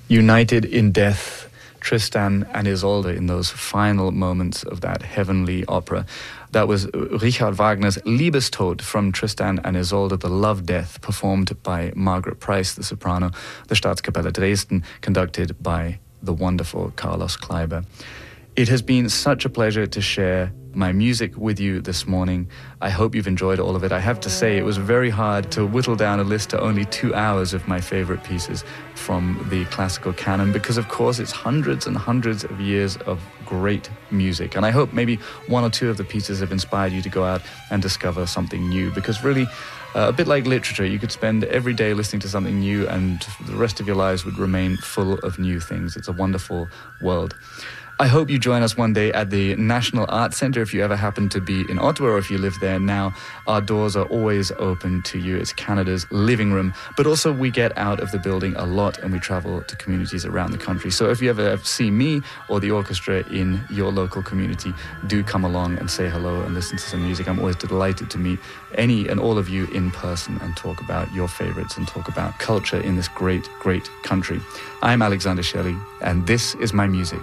United in death, Tristan and Isolde in those final moments of that heavenly opera. That was Richard Wagner's Liebestod from Tristan and Isolde, the love death, performed by Margaret Price, the soprano, the Staatskapelle Dresden, conducted by the wonderful Carlos Kleiber. It has been such a pleasure to share my music with you this morning. I hope you've enjoyed all of it. I have to say, it was very hard to whittle down a list to only 2 hours of my favorite pieces from the classical canon, because of course it's hundreds and hundreds of years of great music. And I hope maybe 1 or 2 of the pieces have inspired you to go out and discover something new, because really, a bit like literature, you could spend every day listening to something new and the rest of your lives would remain full of new things. It's a wonderful world. I hope you join us one day at the National Arts Centre if you ever happen to be in Ottawa or if you live there now. Our doors are always open to you. It's Canada's living room. But also we get out of the building a lot and we travel to communities around the country. So if you ever see me or the orchestra in your local community, do come along and say hello and listen to some music. I'm always delighted to meet any and all of you in person and talk about your favorites and talk about culture in this great, great country. I'm Alexander Shelley and this is my music.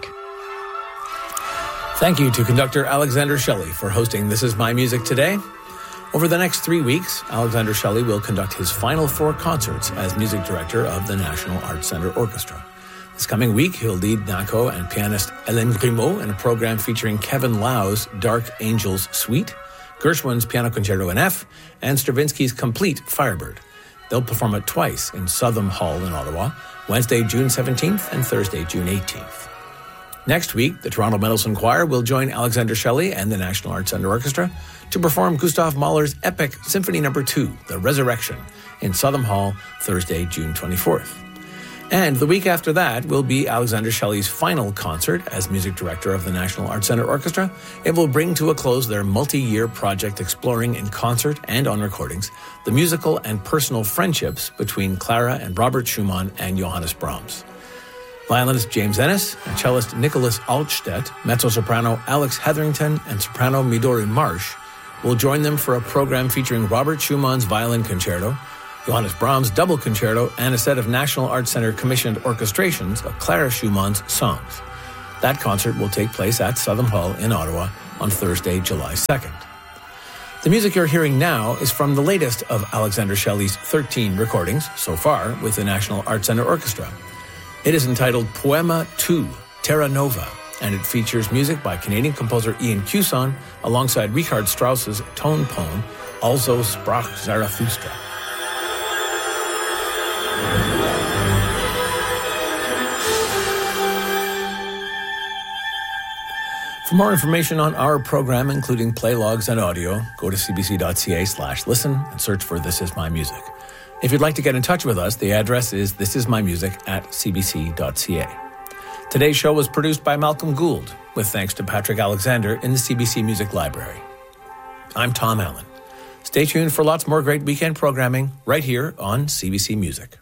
Thank you to conductor Alexander Shelley for hosting This Is My Music today. Over the next 3 weeks, Alexander Shelley will conduct his final 4 concerts as music director of the National Arts Centre Orchestra. This coming week, he'll lead Nako and pianist Hélène Grimaud in a program featuring Kevin Lau's Dark Angels Suite, Gershwin's Piano Concerto in F, and Stravinsky's Complete Firebird. They'll perform it twice in Southam Hall in Ottawa, Wednesday, June 17th and Thursday, June 18th. Next week, the Toronto Mendelssohn Choir will join Alexander Shelley and the National Arts Centre Orchestra to perform Gustav Mahler's epic Symphony No. 2, The Resurrection, in Southam Hall, Thursday, June 24th. And the week after that will be Alexander Shelley's final concert as music director of the National Arts Centre Orchestra. It will bring to a close their multi-year project exploring in concert and on recordings the musical and personal friendships between Clara and Robert Schumann and Johannes Brahms. Violinist James Ennis and cellist Nicholas Altstedt, mezzo-soprano Alex Hetherington, and soprano Midori Marsh will join them for a program featuring Robert Schumann's Violin Concerto, Johannes Brahms' Double Concerto, and a set of National Arts Centre commissioned orchestrations of Clara Schumann's songs. That concert will take place at Southam Hall in Ottawa on Thursday, July 2nd. The music you're hearing now is from the latest of Alexander Shelley's 13 recordings so far with the National Arts Centre Orchestra. It is entitled Poema 2, Terra Nova, and it features music by Canadian composer Ian Cuson alongside Richard Strauss's tone poem, Also sprach Zarathustra. For more information on our program, including play logs and audio, go to cbc.ca/listen and search for This Is My Music. If you'd like to get in touch with us, the address is thisismymusic@cbc.ca. Today's show was produced by Malcolm Gould, with thanks to Patrick Alexander in the CBC Music Library. I'm Tom Allen. Stay tuned for lots more great weekend programming right here on CBC Music.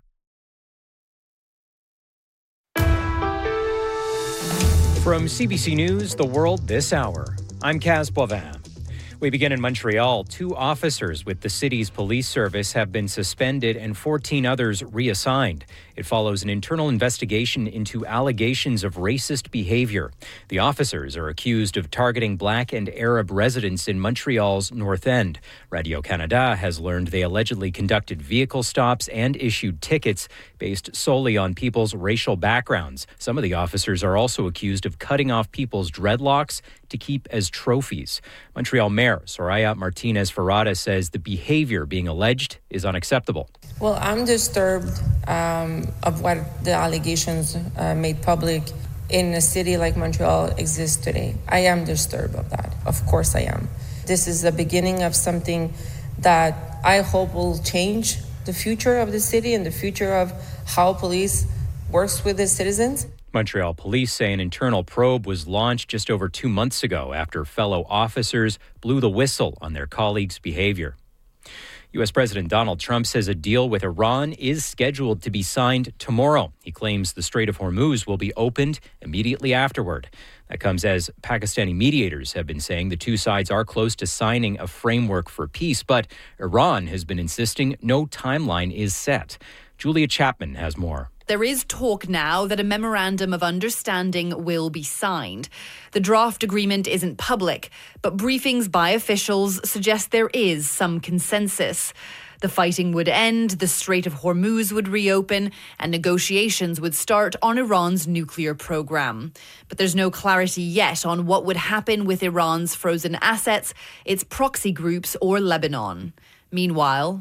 From CBC News, The World This Hour, I'm Kaz Boivin. We begin in Montreal. 2 officers with the city's police service have been suspended and 14 others reassigned. It follows an internal investigation into allegations of racist behavior. The officers are accused of targeting Black and Arab residents in Montreal's North End. Radio-Canada has learned they allegedly conducted vehicle stops and issued tickets based solely on people's racial backgrounds. Some of the officers are also accused of cutting off people's dreadlocks to keep as trophies. Montreal Mayor Soraya Martinez-Ferrada says the behavior being alleged is unacceptable. Well, I'm disturbed of what the allegations made public in a city like Montreal exists today. I am disturbed of that. Of course I am. This is the beginning of something that I hope will change the future of the city and the future of how police works with the citizens. Montreal police say an internal probe was launched just over 2 months ago after fellow officers blew the whistle on their colleagues' behavior. U.S. President Donald Trump says a deal with Iran is scheduled to be signed tomorrow. He claims the Strait of Hormuz will be opened immediately afterward. That comes as Pakistani mediators have been saying the 2 sides are close to signing a framework for peace, but Iran has been insisting no timeline is set. Julia Chapman has more. There is talk now that a memorandum of understanding will be signed. The draft agreement isn't public, but briefings by officials suggest there is some consensus. The fighting would end, the Strait of Hormuz would reopen, and negotiations would start on Iran's nuclear program. But there's no clarity yet on what would happen with Iran's frozen assets, its proxy groups, or Lebanon. Meanwhile,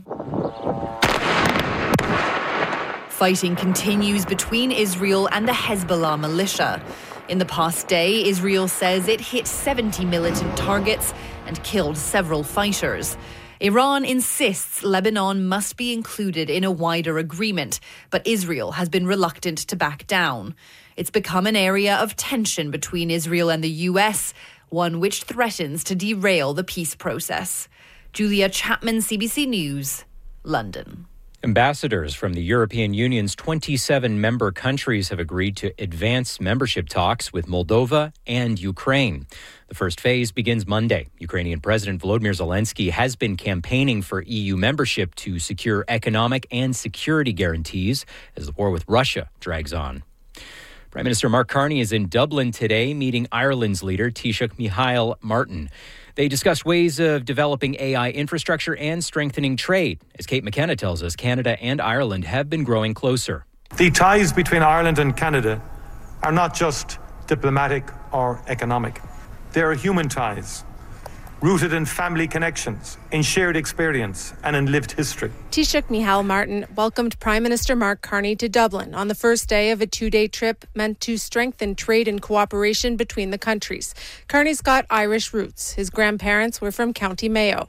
fighting continues between Israel and the Hezbollah militia. In the past day, Israel says it hit 70 militant targets and killed several fighters. Iran insists Lebanon must be included in a wider agreement, but Israel has been reluctant to back down. It's become an area of tension between Israel and the US, one which threatens to derail the peace process. Julia Chapman, CBC News, London. Ambassadors from the European Union's 27 member countries have agreed to advance membership talks with Moldova and Ukraine. The first phase begins Monday. Ukrainian President Volodymyr Zelensky has been campaigning for EU membership to secure economic and security guarantees as the war with Russia drags on. Prime Minister Mark Carney is in Dublin today, meeting Ireland's leader, Taoiseach Micheál Martin. They discussed ways of developing AI infrastructure and strengthening trade. As Kate McKenna tells us, Canada and Ireland have been growing closer. The ties between Ireland and Canada are not just diplomatic or economic. They are human ties, rooted in family connections, in shared experience, and in lived history. Taoiseach Micheál Martin welcomed Prime Minister Mark Carney to Dublin on the first day of a two-day trip meant to strengthen trade and cooperation between the countries. Carney's got Irish roots. His grandparents were from County Mayo.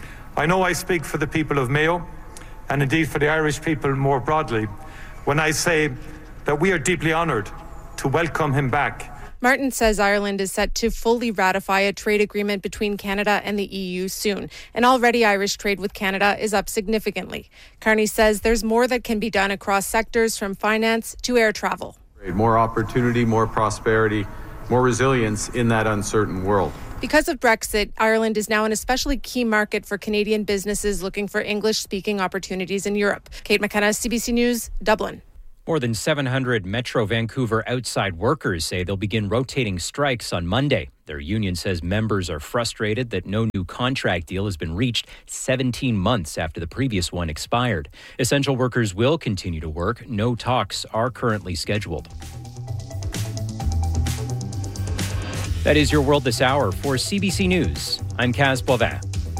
I know I speak for the people of Mayo, and indeed for the Irish people more broadly, when I say that we are deeply honoured to welcome him back. Martin says Ireland is set to fully ratify a trade agreement between Canada and the EU soon, and already Irish trade with Canada is up significantly. Carney says there's more that can be done across sectors from finance to air travel. More opportunity, more prosperity, more resilience in that uncertain world. Because of Brexit, Ireland is now an especially key market for Canadian businesses looking for English-speaking opportunities in Europe. Kate McKenna, CBC News, Dublin. More than 700 Metro Vancouver outside workers say they'll begin rotating strikes on Monday. Their union says members are frustrated that no new contract deal has been reached 17 months after the previous one expired. Essential workers will continue to work. No talks are currently scheduled. That is your World This Hour. For CBC News, I'm Kaz Boivin.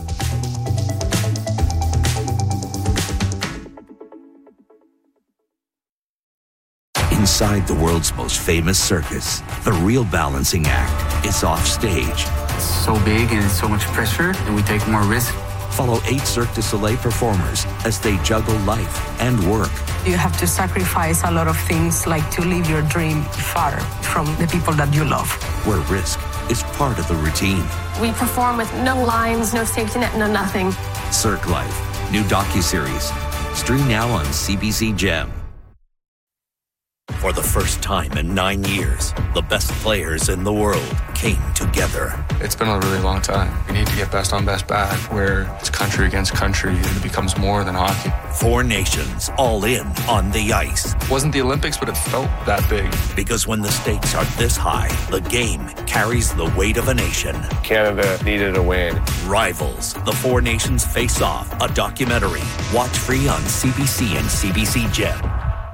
Inside the world's most famous circus, the real balancing act is off stage. It's so big and it's so much pressure that we take more risk. Follow 8 Cirque du Soleil performers as they juggle life and work. You have to sacrifice a lot of things, like to live your dream far from the people that you love. Where risk is part of the routine. We perform with no lines, no safety net, no nothing. Cirque Life, new docuseries. Stream now on CBC Gem. For the first time in 9 years, the best players in the world came together. It's been a really long time. We need to get best on best back, where it's country against country and it becomes more than hockey. 4 nations all in on the ice. It wasn't the Olympics, but it felt that big. Because when the stakes are this high, the game carries the weight of a nation. Canada needed a win. Rivals, the 4 nations face off, a documentary. Watch free on CBC and CBC Gem.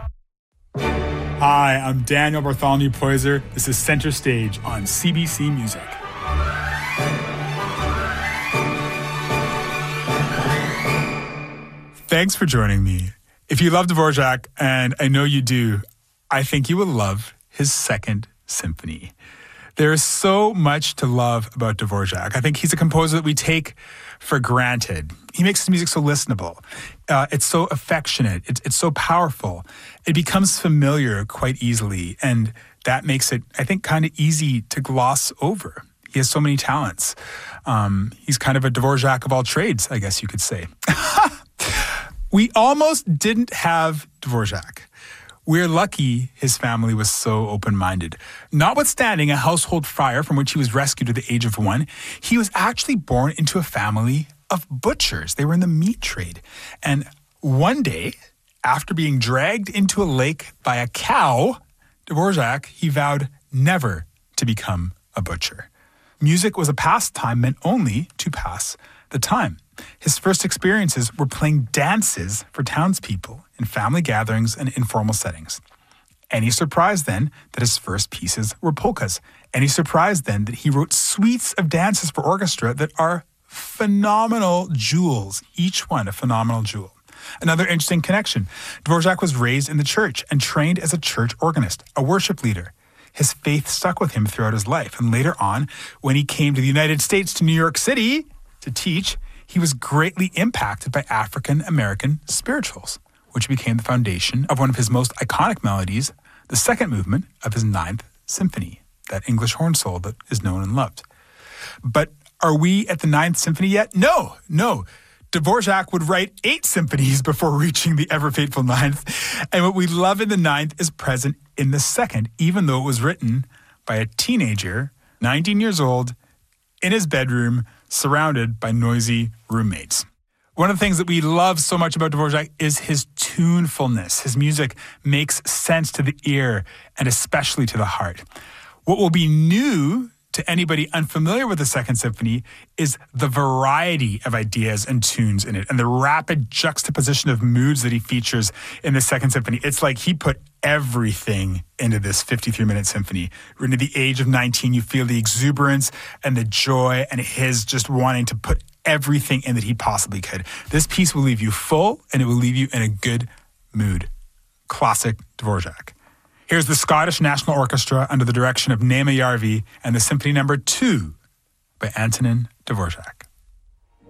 Hi, I'm Daniel Bartholomew Poyser. This is Center Stage on CBC Music. Thanks for joining me. If you love Dvorak, and I know you do, I think you will love his Second Symphony. There is so much to love about Dvorak. I think he's a composer that we take for granted. He makes his music so listenable. It's so affectionate. It's so powerful. It becomes familiar quite easily, and that makes it, I think, kind of easy to gloss over. He has so many talents. He's kind of a Dvorak of all trades, I guess you could say. We almost didn't have Dvorak. We're lucky his family was so open-minded. Notwithstanding a household fire from which he was rescued at the age of 1, he was actually born into a family of butchers. They were in the meat trade. And one day, After being dragged into a lake by a cow, Dvorak, he vowed never to become a butcher. Music was a pastime meant only to pass the time. His first experiences were playing dances for townspeople in family gatherings and informal settings. Any surprise then that his first pieces were polkas? Any surprise then that he wrote suites of dances for orchestra that are phenomenal jewels, each one a phenomenal jewel? Another interesting connection. Dvorak was raised in the church and trained as a church organist, a worship leader. His faith stuck with him throughout his life. And later on, when he came to the United States, to New York City, to teach, he was greatly impacted by African-American spirituals, which became the foundation of one of his most iconic melodies, the second movement of his Ninth Symphony, that English horn solo that is known and loved. But are we at the Ninth Symphony yet? No. Dvorak would write 8 symphonies before reaching the ever-fateful Ninth. And what we love in the Ninth is present in the second, even though it was written by a teenager, 19 years old, in his bedroom, surrounded by noisy roommates. One of the things that we love so much about Dvorak is his tunefulness. His music makes sense to the ear and especially to the heart. What will be new to anybody unfamiliar with the Second Symphony is the variety of ideas and tunes in it and the rapid juxtaposition of moods that he features in the Second Symphony. It's like he put everything into this 53-minute symphony. Written at the age of 19, you feel the exuberance and the joy and his just wanting to put everything in that he possibly could. This piece will leave you full and it will leave you in a good mood. Classic Dvorak. Here's the Scottish National Orchestra under the direction of Naima Järvi and the Symphony No. 2 by Antonin Dvorak.